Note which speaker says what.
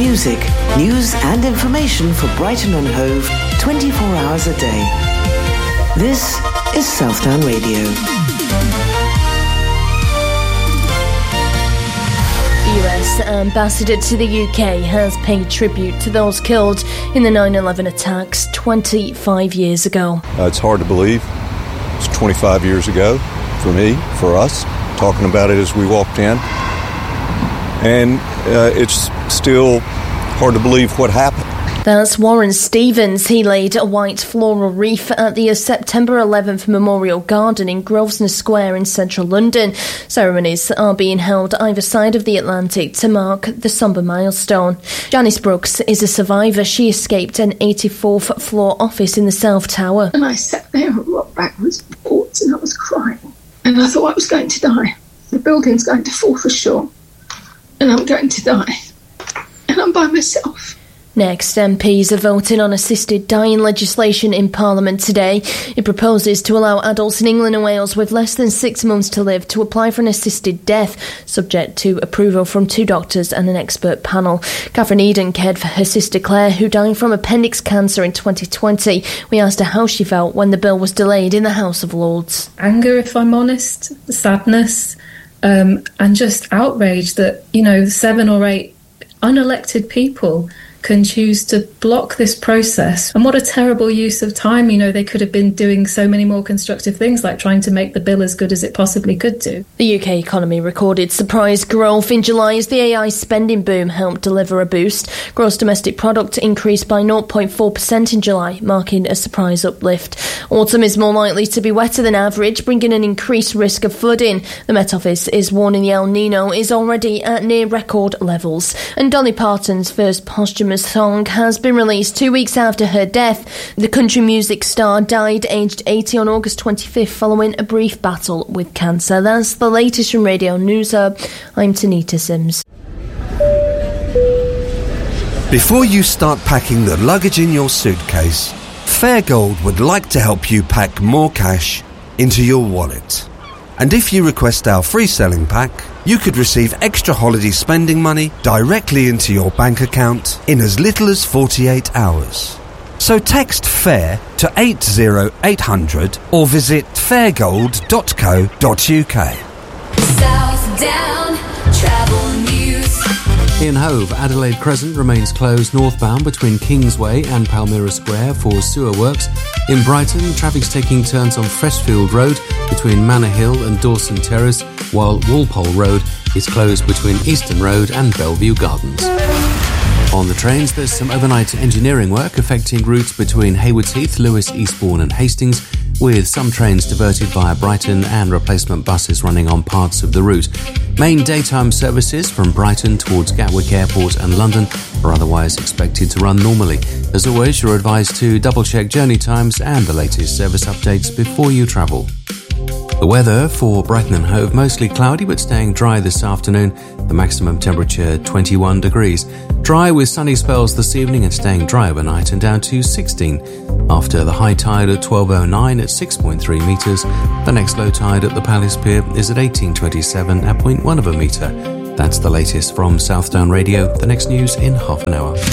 Speaker 1: Music, news and information for Brighton and Hove 24 hours a day. This is Southdown Radio.
Speaker 2: US ambassador to the UK has paid tribute to those killed in the 9/11 attacks 25 years ago.
Speaker 3: It's hard to believe. It's 25 years ago for me, for us, talking about it as we walked in. And it's still hard to believe what happened.
Speaker 2: That's Warren Stevens. He laid a white floral wreath at the September 11th Memorial Garden in Grosvenor Square in central London. Ceremonies are being held either side of the Atlantic to mark the sombre milestone. Janice Brooks is a survivor. She escaped an 84th floor office in the South Tower.
Speaker 4: And I sat there and rocked backwards and forwards and I was crying. And I thought I was going to die. The building's going to fall for sure. And I'm going to die. And I'm by myself.
Speaker 2: Next, MPs are voting on assisted dying legislation in Parliament today. It proposes to allow adults in England and Wales with less than 6 months to live to apply for an assisted death, subject to approval from 2 doctors and an expert panel. Catherine Eden cared for her sister Claire, who died from appendix cancer in 2020. We asked her how she felt when the bill was delayed in the House of Lords.
Speaker 5: Anger, if I'm honest, sadness, and just outrage that, 7 or 8 unelected people can choose to block this process. And what a terrible use of time. They could have been doing so many more constructive things, like trying to make the bill as good as it possibly could do.
Speaker 2: The UK economy recorded surprise growth in July as the AI spending boom helped deliver a boost. Gross domestic product increased by 0.4% in July, marking a surprise uplift. Autumn is more likely to be wetter than average, bringing an increased risk of flooding. The Met Office is warning the El Nino is already at near record levels. And Dolly Parton's first posthumous song has been released 2 weeks after her death. The country music star died aged 80 on August 25th following a brief battle with cancer. That's the latest from Radio News Hub. I'm Tanita Sims.
Speaker 6: Before you start packing the luggage in your suitcase, Fairgold would like to help you pack more cash into your wallet. And if you request our free selling pack, you could receive extra holiday spending money directly into your bank account in as little as 48 hours. So text FAIR to 80800 or visit fairgold.co.uk.
Speaker 7: Southdown Travel News.
Speaker 8: In Hove, Adelaide Crescent remains closed northbound between Kingsway and Palmyra Square for sewer works. In Brighton, traffic's taking turns on Freshfield Road between Manor Hill and Dawson Terrace, while Walpole Road is closed between Eastern Road and Bellevue Gardens. On the trains, there's some overnight engineering work affecting routes between Haywards Heath, Lewis, Eastbourne and Hastings, with some trains diverted via Brighton and replacement buses running on parts of the route. Main daytime services from Brighton towards Gatwick Airport and London are otherwise expected to run normally. As always, you're advised to double-check journey times and the latest service updates before you travel. The weather for Brighton and Hove, mostly cloudy but staying dry this afternoon. The maximum temperature 21 degrees. Dry with sunny spells this evening and staying dry overnight and down to 16. After the high tide at 12:09 at 6.3 metres. The next low tide at the Palace Pier is at 18:27 at 0.1 of a metre. That's the latest from Southdown Radio. The next news in half an hour.